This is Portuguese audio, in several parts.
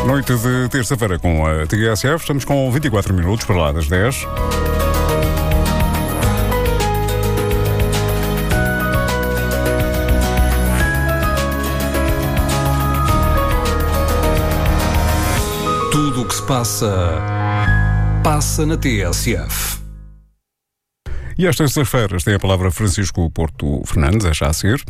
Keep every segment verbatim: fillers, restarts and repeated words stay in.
Noite de terça-feira com a T S F, estamos com vinte e quatro minutos para lá das dez. Tudo o que se passa, passa na T S F. E às terças-feiras tem a palavra Francisco Porto Fernandes, é já a ser.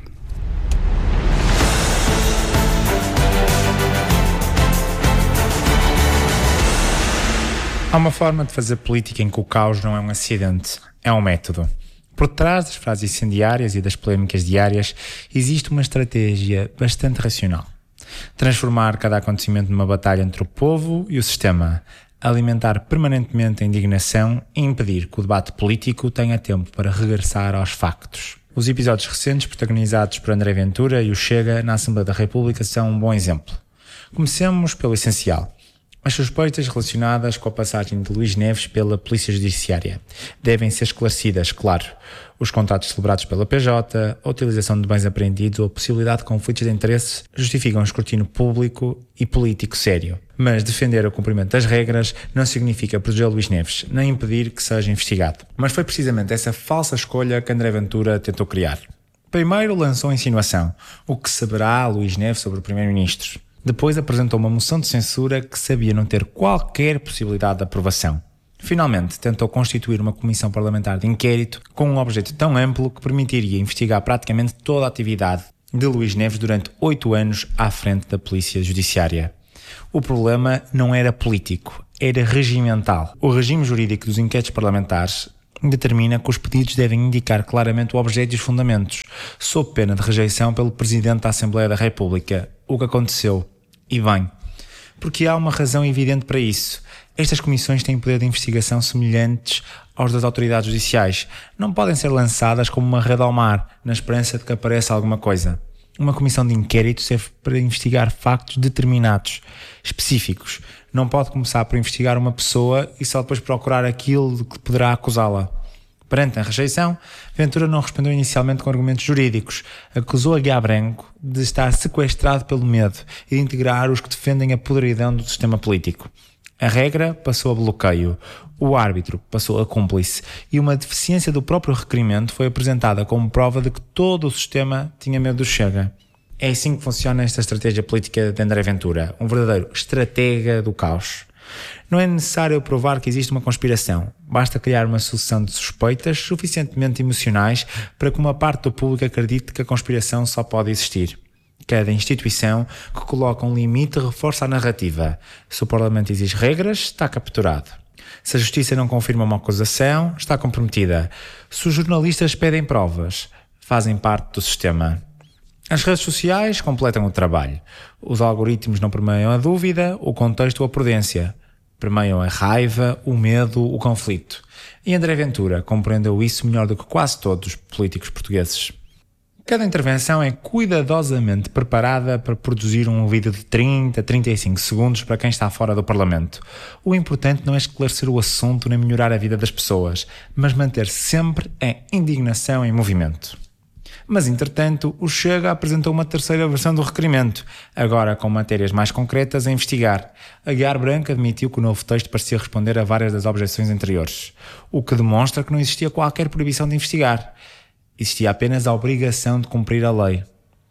Há uma forma de fazer política em que o caos não é um acidente, é um método. Por trás das frases incendiárias e das polémicas diárias existe uma estratégia bastante racional. Transformar cada acontecimento numa batalha entre o povo e o sistema, alimentar permanentemente a indignação e impedir que o debate político tenha tempo para regressar aos factos. Os episódios recentes protagonizados por André Ventura e o Chega na Assembleia da República são um bom exemplo. Comecemos pelo essencial. As suspeitas relacionadas com a passagem de Luís Neves pela Polícia Judiciária devem ser esclarecidas, claro. Os contratos celebrados pela P J, a utilização de bens apreendidos ou a possibilidade de conflitos de interesses justificam um escrutínio público e político sério. Mas defender o cumprimento das regras não significa proteger Luís Neves, nem impedir que seja investigado. Mas foi precisamente essa falsa escolha que André Ventura tentou criar. Primeiro lançou a insinuação, o que saberá Luís Neves sobre o Primeiro-Ministro. Depois apresentou uma moção de censura que sabia não ter qualquer possibilidade de aprovação. Finalmente, tentou constituir uma comissão parlamentar de inquérito com um objeto tão amplo que permitiria investigar praticamente toda a atividade de Luís Neves durante oito anos à frente da Polícia Judiciária. O problema não era político, era regimental. O regime jurídico dos inquéritos parlamentares determina que os pedidos devem indicar claramente o objeto e os fundamentos, sob pena de rejeição pelo Presidente da Assembleia da República, o que aconteceu. E bem, porque há uma razão evidente para isso. Estas comissões têm poder de investigação semelhantes aos das autoridades judiciais. Não podem ser lançadas como uma rede ao mar, na esperança de que apareça alguma coisa. Uma comissão de inquérito serve para investigar factos determinados, específicos. Não pode começar por investigar uma pessoa e só depois procurar aquilo de que poderá acusá-la. Perante a rejeição, Ventura não respondeu inicialmente com argumentos jurídicos. Acusou a Guiá Branco de estar sequestrado pelo medo e de integrar os que defendem a podridão do sistema político. A regra passou a bloqueio, o árbitro passou a cúmplice e uma deficiência do próprio requerimento foi apresentada como prova de que todo o sistema tinha medo do Chega. É assim que funciona esta estratégia política de André Ventura, um verdadeiro estratega do caos. Não é necessário provar que existe uma conspiração. Basta criar uma sucessão de suspeitas suficientemente emocionais para que uma parte do público acredite que a conspiração só pode existir. Cada instituição que coloca um limite reforça a narrativa. Se o Parlamento exige regras, está capturado. Se a Justiça não confirma uma acusação, está comprometida. Se os jornalistas pedem provas, fazem parte do sistema. As redes sociais completam o trabalho. Os algoritmos não permeiam a dúvida, o contexto ou a prudência. Permeiam a raiva, o medo, o conflito. E André Ventura compreendeu isso melhor do que quase todos os políticos portugueses. Cada intervenção é cuidadosamente preparada para produzir um vídeo de trinta a trinta e cinco segundos para quem está fora do Parlamento. O importante não é esclarecer o assunto nem melhorar a vida das pessoas, mas manter sempre a indignação em movimento. Mas, entretanto, o Chega apresentou uma terceira versão do requerimento, agora com matérias mais concretas a investigar. A Guiá Branco admitiu que o novo texto parecia responder a várias das objeções anteriores, o que demonstra que não existia qualquer proibição de investigar. Existia apenas a obrigação de cumprir a lei.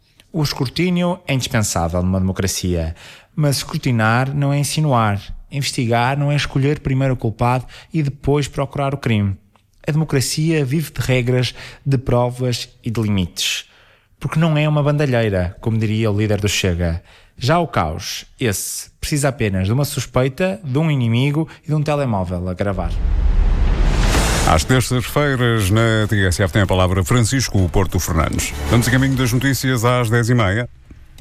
O escrutínio é indispensável numa democracia, mas escrutinar não é insinuar. Investigar não é escolher primeiro o culpado e depois procurar o crime. A democracia vive de regras, de provas e de limites. Porque não é uma bandalheira, como diria o líder do Chega. Já o caos, esse, precisa apenas de uma suspeita, de um inimigo e de um telemóvel a gravar. Às terças-feiras, na T S F, tem a palavra Francisco Porto Fernandes. Vamos a caminho das notícias às dez e meia.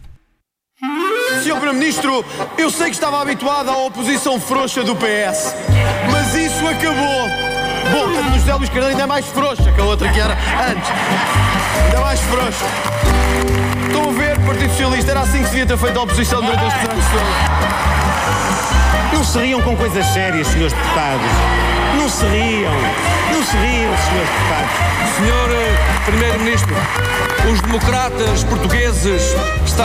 senhor Primeiro-Ministro, eu sei que estava habituado à oposição frouxa do P S, mas isso acabou. Bom, a do José Luís Carneiro ainda é mais frouxa que a outra que era antes. Ainda mais frouxa. Estão a ver, Partido Socialista, era assim que se devia ter feito a oposição durante estes anos todos. Não se riam com coisas sérias, senhores deputados. Não se riam. Não se riam, senhores deputados. senhor Primeiro-Ministro, os democratas portugueses estão